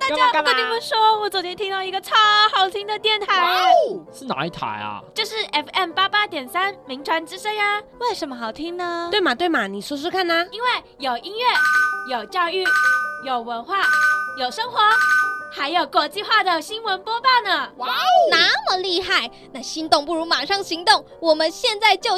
大家，我跟你们说，我昨天听到一个超好听的电台。 哇哦，是哪一台啊？ 就是 FM88.3名传之声呀。为什么好听呢？ 对嘛对嘛，你说说看啊。 因为有音乐，有教育，有文化，有生活，还有国际化的新闻播报呢。 哇哦，那么厉害！那心动不如马上行动，我们现在就